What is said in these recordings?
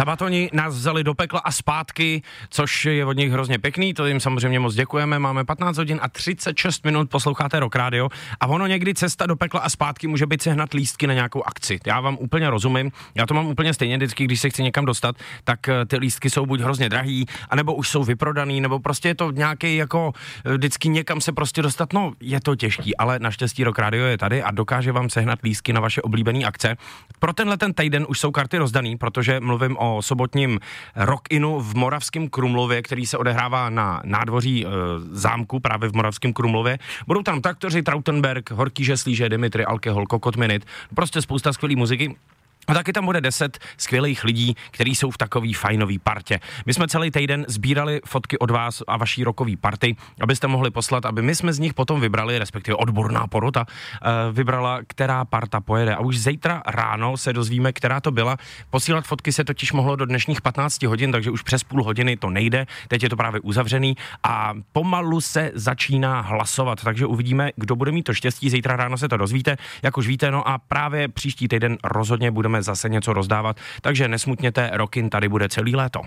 Sabatoni nás vzali do pekla a zpátky, což je od nich hrozně pěkný, to jim samozřejmě moc děkujeme. Máme 15 hodin a 36 minut, posloucháte Rock Radio a ono někdy cesta do pekla a zpátky může být sehnat lístky na nějakou akci. Já vám úplně rozumím, já to mám úplně stejně vždycky, když se chci někam dostat, tak ty lístky jsou buď hrozně drahý, anebo už jsou vyprodaný, nebo prostě je to nějaký jako vždycky někam se prostě dostat, no je to těžký, ale naštěstí Rock Radio je tady a dokáže vám sehnat lístky na vaše oblíbené akce. Pro tenhle ten týden už jsou karty rozdaný, protože mluvím o sobotním Rock-inu v Moravském Krumlově, který se odehrává na nádvoří zámku právě v Moravském Krumlově. Budou tam Traktoři, Trautenberg, Horký žeslíže, Dimitri, Alkohol, Kokot Minute, prostě spousta skvělý muziky. A taky tam bude 10 skvělých lidí, kteří jsou v takový fajnový partě. My jsme celý týden sbírali fotky od vás a vaší rockový party, abyste mohli poslat, aby my jsme z nich potom vybrali, respektive odborná porota, vybrala, která parta pojede. A už zítra ráno se dozvíme, která to byla. Posílat fotky se totiž mohlo do dnešních 15 hodin, takže už přes půl hodiny to nejde. Teď je to právě uzavřený a pomalu se začíná hlasovat, takže uvidíme, kdo bude mít to štěstí. Zítra ráno se to dozvíte, jak už víte, no a právě příští týden rozhodně budeme zase něco rozdávat, takže nesmutněte, Rockin tady bude celý léto.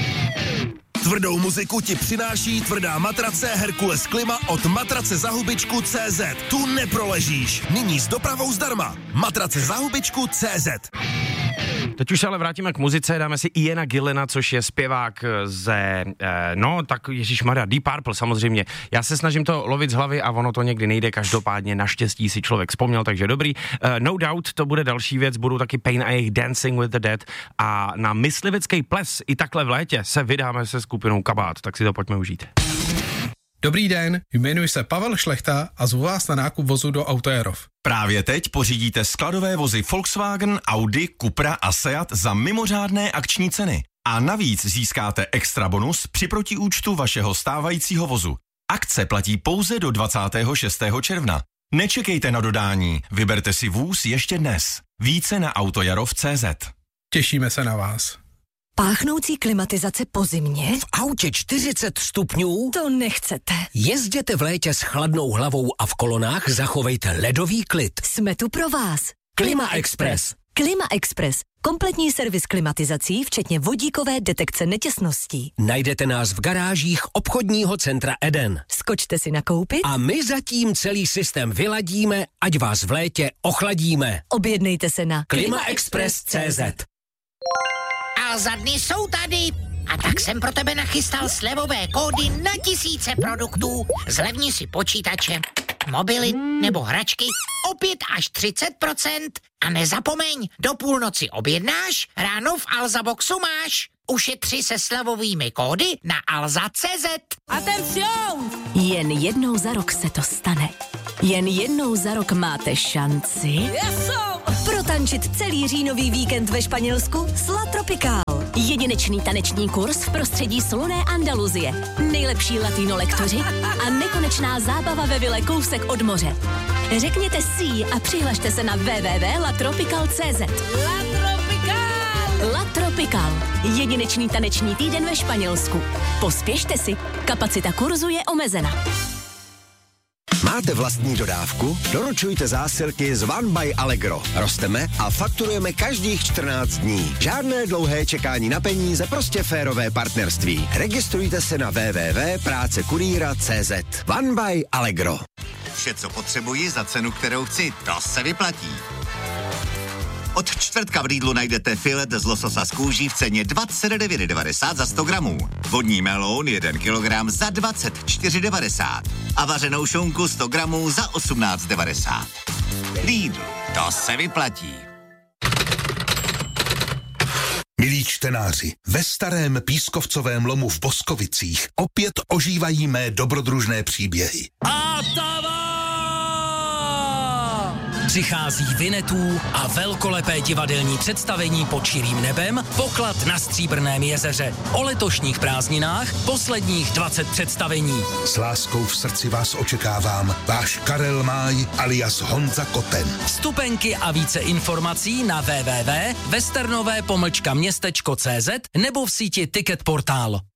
Tvrdou muziku ti přináší tvrdá matrace Herkules Klima od matracezahubičku.cz. Tu neproležíš. Nyní s dopravou zdarma. Matracezahubičku.cz. Teď už se ale vrátíme k muzice, dáme si Iana Gillena, což je zpěvák ze, tak ježišmarja, Deep Purple samozřejmě. Já se snažím to lovit z hlavy a ono to někdy nejde, každopádně naštěstí si člověk vzpomněl, takže dobrý. No Doubt, to bude další věc, budou taky Pain a jejich Dancing with the Dead a na myslivecký ples i takhle v létě se vydáme se skupinou Kabát, tak si to pojďme užít. Dobrý den, jmenuji se Pavel Šlechta a zvu vás na nákup vozu do Autojarov. Právě teď pořídíte skladové vozy Volkswagen, Audi, Cupra a Seat za mimořádné akční ceny. A navíc získáte extra bonus při protiúčtu vašeho stávajícího vozu. Akce platí pouze do 26. června. Nečekejte na dodání, vyberte si vůz ještě dnes. Více na autojarov.cz. Těšíme se na vás. Páchnoucí klimatizace po zimě? V autě 40 stupňů? To nechcete. Jezděte v létě s chladnou hlavou a v kolonách zachovejte ledový klid. Jsme tu pro vás. Klima Express. Klima Express. Kompletní servis klimatizací, včetně vodíkové detekce netěsností. Najdete nás v garážích obchodního centra Eden. Skočte si nakoupit a my zatím celý systém vyladíme, ať vás v létě ochladíme. Objednejte se na klimaexpress.cz. A za dny jsou tady. A tak jsem pro tebe nachystal slevové kódy na tisíce produktů. Zlevni si počítače, mobily nebo hračky o 5 až 30%. A nezapomeň, do půlnoci objednáš, ráno v Alza Boxu máš. Ušetři se slevovými kódy na alza.cz. Atención! Jen jednou za rok se to stane. Jen jednou za rok máte šanci protančit celý říjnový víkend ve Španělsku s La Tropical. Jedinečný taneční kurz v prostředí slunné Andaluzie. Nejlepší latino lektoři a nekonečná zábava ve vile kousek od moře. Řekněte si a přihlašte se na www.latropical.cz. La Tropical. Jedinečný taneční týden ve Španělsku. Pospěšte si, kapacita kurzu je omezena. Máte vlastní dodávku? Doručujte zásilky z One by Allegro. Rosteme a fakturujeme každých 14 dní. Žádné dlouhé čekání na peníze, prostě férové partnerství. Registrujte se na www.prácekurýra.cz. One by Allegro. Vše, co potřebuji za cenu, kterou chci, to se vyplatí. Od čtvrtka v Lidlu najdete filet z lososa z kůží v ceně 29,90 za 100 gramů. Vodní meloun 1 kilogram za 24,90 a vařenou šunku 100 gramů za 18,90. Lidl, to se vyplatí. Milí čtenáři, ve starém pískovcovém lomu v Boskovicích opět ožívají mé dobrodružné příběhy. Přichází Vinetů a velkolepé divadelní představení Pod širým nebem, Poklad na Stříbrném jezeře. O letošních prázdninách posledních 20 představení. S láskou v srdci vás očekávám, váš Karel Máj alias Honza Koten. Vstupenky a více informací na www.westernové-městečko.cz nebo v síti Ticket Portál.